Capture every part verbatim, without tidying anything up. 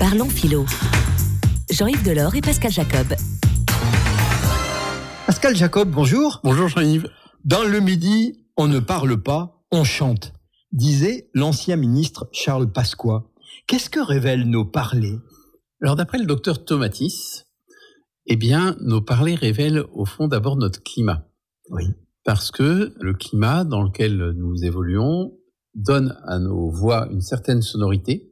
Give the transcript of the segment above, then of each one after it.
Parlons philo. Jean-Yves Delors et Pascal Jacob. Pascal Jacob, bonjour. Bonjour Jean-Yves. Dans le Midi, on ne parle pas, on chante, disait l'ancien ministre Charles Pasqua. Qu'est-ce que révèlent nos parlers ? Alors d'après le docteur Tomatis, eh bien, nos parlers révèlent au fond d'abord notre climat. Oui. Parce que le climat dans lequel nous évoluons donne à nos voix une certaine sonorité,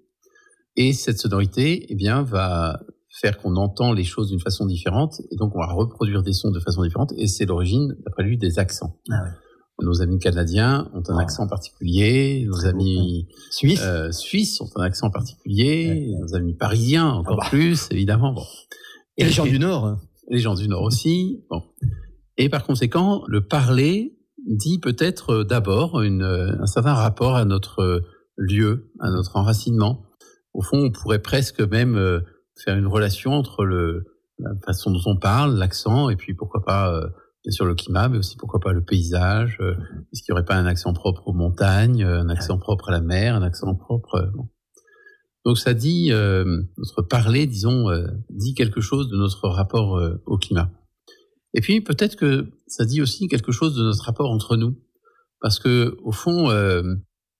et cette sonorité, eh bien, va faire qu'on entend les choses d'une façon différente, et donc on va reproduire des sons de façon différente, et c'est l'origine, d'après lui, des accents. Ah oui. Nos amis canadiens ont un Oh. accent particulier, nos Très amis Suisse. euh, suisses ont un accent particulier, Ouais, ouais. nos amis parisiens encore Ah bah. plus, évidemment. Bon. Et les gens du Nord. hein. Les gens du Nord aussi. Bon. Et par conséquent, le parler dit peut-être d'abord une, un certain rapport à notre lieu, à notre enracinement. Au fond, on pourrait presque même euh, faire une relation entre le, la façon dont on parle, l'accent, et puis pourquoi pas, euh, bien sûr, le climat, mais aussi pourquoi pas le paysage. Euh, est-ce qu'il n'y aurait pas un accent propre aux montagnes, un accent propre à la mer, un accent propre... Euh, bon. Donc ça dit, euh, notre parler, disons, euh, dit quelque chose de notre rapport euh, au climat. Et puis peut-être que ça dit aussi quelque chose de notre rapport entre nous. Parce que au fond... Euh,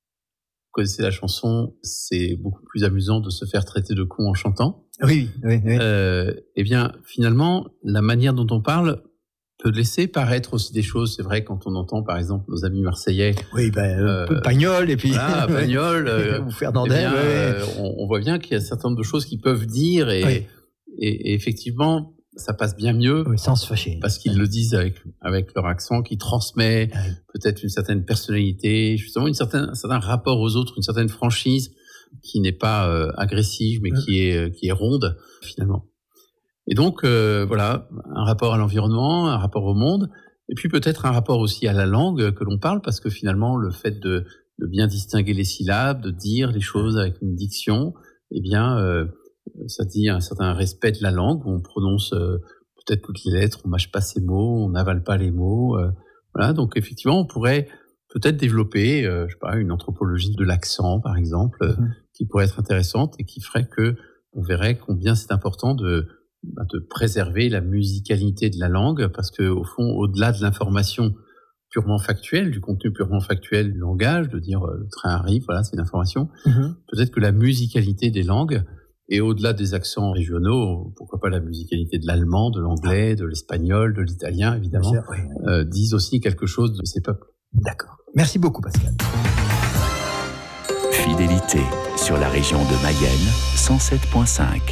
Vous connaissez la chanson, c'est beaucoup plus amusant de se faire traiter de con en chantant. Oui, oui, oui. Euh, eh bien, finalement, la manière dont on parle peut laisser paraître aussi des choses. C'est vrai quand on entend, par exemple, nos amis marseillais. Oui, ben, Euh, euh, Pagnol, et puis... Voilà, Pagnol. euh, Ou eh Fernandel, bien, ouais. euh, on, on voit bien qu'il y a un certain nombre de choses qu'ils peuvent dire et, Oui. et, et effectivement, ça passe bien mieux. Oui, sans se fâcher. Parce qu'ils le disent avec, avec leur accent, qui transmet Oui. peut-être une certaine personnalité, justement une certaine, un certain rapport aux autres, une certaine franchise qui n'est pas euh, agressive, mais Oui. qui est, qui est ronde, finalement. Et donc, euh, voilà, un rapport à l'environnement, un rapport au monde, et puis peut-être un rapport aussi à la langue que l'on parle, parce que finalement, le fait de, de bien distinguer les syllabes, de dire les choses avec une diction, eh bien... Euh, ça dit un certain respect de la langue, où on prononce euh, peut-être toutes les lettres, on mâche pas ses mots, on n'avale pas les mots. Euh, voilà, donc effectivement, on pourrait peut-être développer, euh, je sais pas, une anthropologie de l'accent, par exemple, euh, Mm-hmm. qui pourrait être intéressante et qui ferait que on verrait combien c'est important de, bah, de préserver la musicalité de la langue, parce que au fond, au-delà de l'information purement factuelle, du contenu purement factuel du langage, de dire euh, le train arrive, voilà, c'est une information. Mhm. Peut-être que la musicalité des langues, et au-delà des accents régionaux, pourquoi pas la musicalité de l'allemand, de l'anglais, de l'espagnol, de l'italien, évidemment, Bien sûr, oui. euh, disent aussi quelque chose de ces peuples. D'accord. Merci beaucoup, Pascal. Fidélité sur la région de Mayenne, cent sept virgule cinq.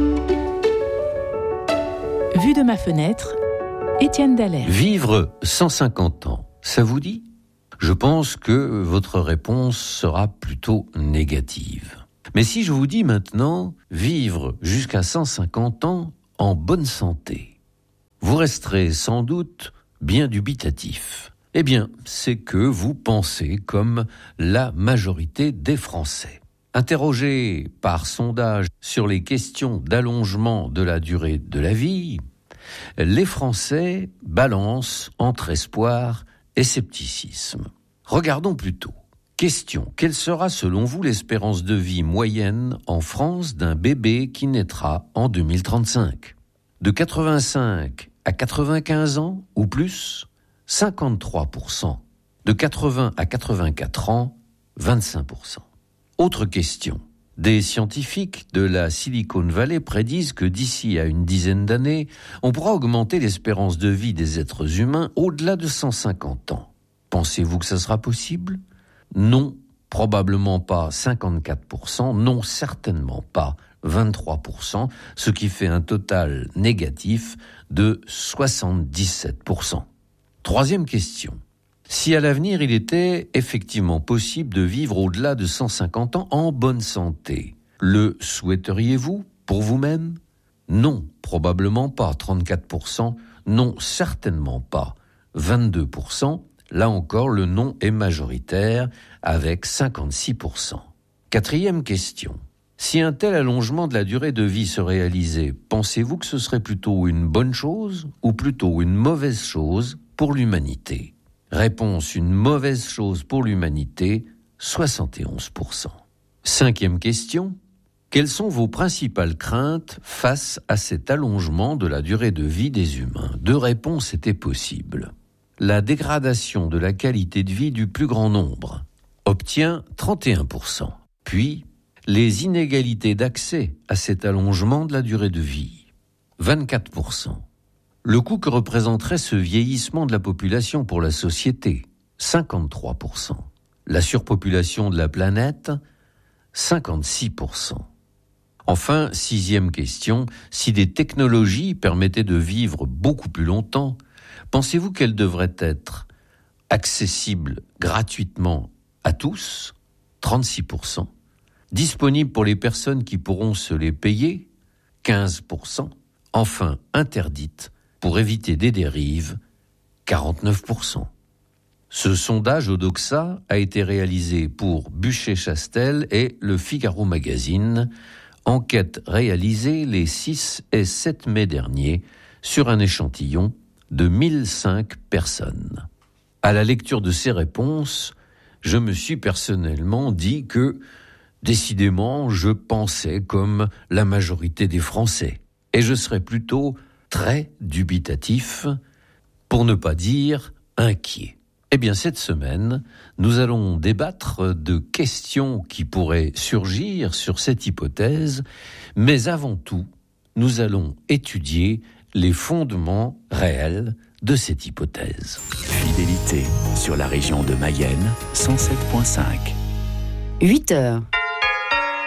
Vue de ma fenêtre, Étienne Dallaire. Vivre cent cinquante ans, ça vous dit ? Je pense que votre réponse sera plutôt négative. Mais si je vous dis maintenant vivre jusqu'à cent cinquante ans en bonne santé, vous resterez sans doute bien dubitatif. Eh bien, c'est que vous pensez comme la majorité des Français. Interrogés par sondage sur les questions d'allongement de la durée de la vie, les Français balancent entre espoir et scepticisme. Regardons plutôt. Question, quelle sera selon vous l'espérance de vie moyenne en France d'un bébé qui naîtra en deux mille trente-cinq ? De quatre-vingt-cinq à quatre-vingt-quinze ans ou plus, cinquante-trois pour cent. De quatre-vingts à quatre-vingt-quatre ans, vingt-cinq pour cent. Autre question. Des scientifiques de la Silicon Valley prédisent que d'ici à une dizaine d'années, on pourra augmenter l'espérance de vie des êtres humains au-delà de cent cinquante ans. Pensez-vous que ça sera possible ? Non, probablement pas cinquante-quatre pour cent, non, certainement pas vingt-trois pour cent, ce qui fait un total négatif de soixante-dix-sept pour cent. Troisième question. Si à l'avenir il était effectivement possible de vivre au-delà de cent cinquante ans en bonne santé, le souhaiteriez-vous pour vous-même ? Non, probablement pas, trente-quatre pour cent, non, certainement pas, vingt-deux pour cent. Là encore, le non est majoritaire avec cinquante-six pour cent. Quatrième question. Si un tel allongement de la durée de vie se réalisait, pensez-vous que ce serait plutôt une bonne chose ou plutôt une mauvaise chose pour l'humanité ? Réponse, une mauvaise chose pour l'humanité, soixante et onze pour cent. Cinquième question. Quelles sont vos principales craintes face à cet allongement de la durée de vie des humains ? Deux réponses étaient possibles. La dégradation de la qualité de vie du plus grand nombre obtient trente et un pour cent. Puis, les inégalités d'accès à cet allongement de la durée de vie, vingt-quatre pour cent. Le coût que représenterait ce vieillissement de la population pour la société, cinquante-trois pour cent. La surpopulation de la planète, cinquante-six pour cent. Enfin, sixième question, si des technologies permettaient de vivre beaucoup plus longtemps, pensez-vous qu'elles devraient être accessibles gratuitement à tous, trente-six pour cent, disponibles pour les personnes qui pourront se les payer, quinze pour cent, enfin interdites pour éviter des dérives, quarante-neuf pour cent. Ce sondage Odoxa a été réalisé pour Buchet-Chastel et Le Figaro Magazine, enquête réalisée les six et sept mai dernier sur un échantillon de mille cinq personnes. À la lecture de ces réponses, je me suis personnellement dit que, décidément, je pensais comme la majorité des Français. Et je serais plutôt très dubitatif, pour ne pas dire inquiet. Eh bien, cette semaine, nous allons débattre de questions qui pourraient surgir sur cette hypothèse, mais avant tout, nous allons étudier les fondements réels de cette hypothèse. Fidélité sur la région de Mayenne, cent sept virgule cinq. huit heures.